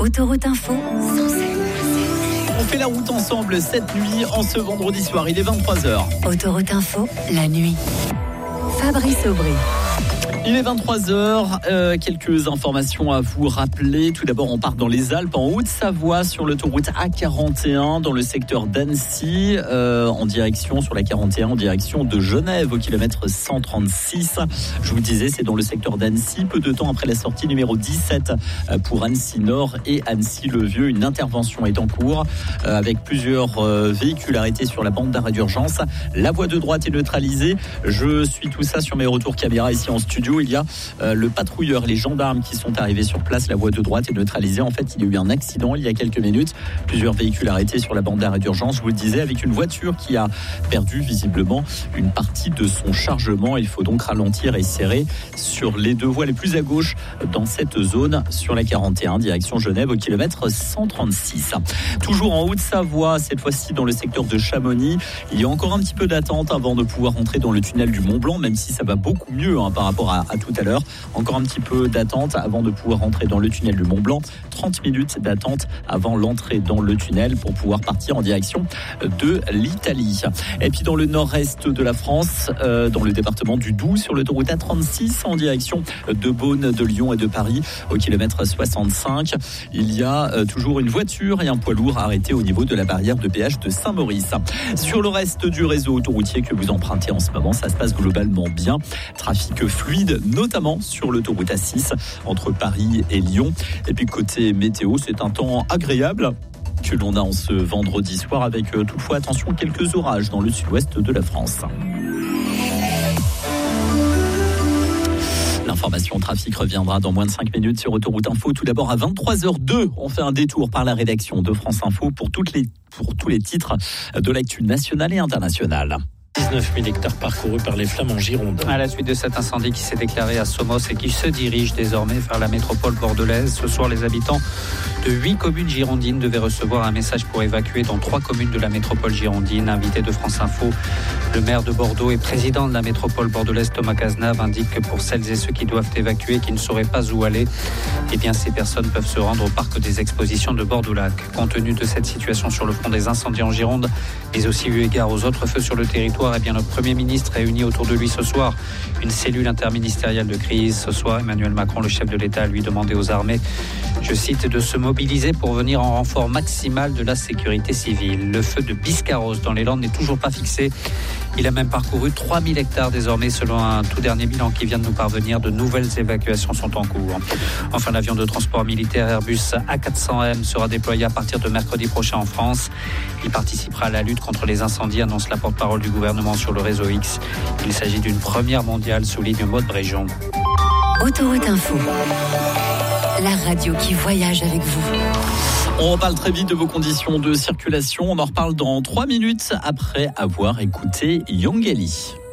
Autoroute Info. On fait la route ensemble cette nuit, en ce vendredi soir, il est 23h. Autoroute Info, la nuit. Fabrice Aubry. Il est 23h, quelques informations à vous rappeler. Tout d'abord, on part dans les Alpes, en Haute-Savoie, sur l'autoroute A41, dans le secteur d'Annecy, en direction, sur la 41, en direction de Genève, au kilomètre 136. Je vous disais, c'est dans le secteur d'Annecy, peu de temps après la sortie numéro 17 pour Annecy-Nord et Annecy-le-Vieux. Une intervention est en cours, avec plusieurs véhicules arrêtés sur la bande d'arrêt d'urgence. La voie de droite est neutralisée. Je suis tout ça sur mes retours caméra ici en studio. Il y a le patrouilleur, les gendarmes qui sont arrivés sur place. La voie de droite est neutralisée. En fait, il y a eu un accident il y a quelques minutes. Plusieurs véhicules arrêtés sur la bande d'arrêt d'urgence, je vous le disais, avec une voiture qui a perdu visiblement une partie de son chargement. Il faut donc ralentir et serrer sur les deux voies les plus à gauche dans cette zone, sur la 41, direction Genève, au kilomètre 136. Toujours en Haute-Savoie, cette fois-ci dans le secteur de Chamonix. Il y a encore un petit peu d'attente avant de pouvoir entrer dans le tunnel du Mont-Blanc, même si ça va beaucoup mieux par rapport à tout à l'heure. Encore un petit peu d'attente avant de pouvoir rentrer dans le tunnel du Mont-Blanc. 30 minutes d'attente avant l'entrée dans le tunnel pour pouvoir partir en direction de l'Italie. Et puis dans le nord-est de la France, dans le département du Doubs, sur l'autoroute A36 en direction de Beaune, de Lyon et de Paris, au kilomètre 65, il y a toujours une voiture et un poids lourd arrêtés au niveau de la barrière de péage de Saint-Maurice. Sur le reste du réseau autoroutier que vous empruntez en ce moment, ça se passe globalement bien. Trafic fluide, notamment sur l'autoroute A6 entre Paris et Lyon. Et puis côté météo, c'est un temps agréable que l'on a en ce vendredi soir, avec toutefois, attention, quelques orages dans le sud-ouest de la France. L'information trafic reviendra dans moins de 5 minutes sur Autoroute Info. Tout d'abord à 23h02, on fait un détour par la rédaction de France Info pour tous les titres de l'actu nationale et internationale. 19 000 hectares parcourus par les flammes en Gironde. À la suite de cet incendie qui s'est déclaré à Somos et qui se dirige désormais vers la métropole bordelaise, ce soir, les habitants de 8 communes girondines devaient recevoir un message pour évacuer dans 3 communes de la métropole girondine. Invité de France Info, le maire de Bordeaux et président de la métropole bordelaise, Thomas Cazenave, indique que pour celles et ceux qui doivent évacuer, qui ne sauraient pas où aller, eh bien, ces personnes peuvent se rendre au parc des expositions de Bordeaux-Lac. Compte tenu de cette situation sur le front des incendies en Gironde, mais aussi eu égard aux autres feux sur le territoire, eh bien, notre Premier ministre réunit autour de lui ce soir une cellule interministérielle de crise. Ce soir, Emmanuel Macron, le chef de l'État, a lui demandé aux armées, je cite, de se mobiliser pour venir en renfort maximal de la sécurité civile. Le feu de Biscarrosse dans les Landes n'est toujours pas fixé. Il a même parcouru 3000 hectares désormais, selon un tout dernier bilan qui vient de nous parvenir. De nouvelles évacuations sont en cours. Enfin, l'avion de transport militaire Airbus A400M sera déployé à partir de mercredi prochain en France. Il participera à la lutte contre les incendies, annonce la porte-parole du gouvernement sur le réseau X. Il s'agit d'une première mondiale, souligne Maud Bréjon. Autoroute Info, la radio qui voyage avec vous. On reparle très vite de vos conditions de circulation. On en reparle dans 3 minutes après avoir écouté Young Ellie.